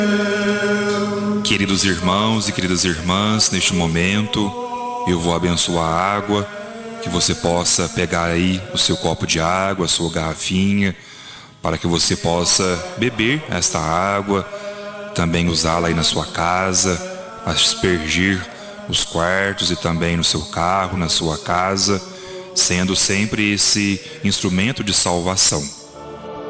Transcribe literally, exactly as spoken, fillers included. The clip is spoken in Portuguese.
Queridos irmãos e queridas irmãs, neste momento eu vou abençoar a água, que você possa pegar aí o seu copo de água, a sua garrafinha, para que você possa beber esta água, também usá-la aí na sua casa, aspergir nos quartos e também no seu carro, na sua casa, sendo sempre esse instrumento de salvação.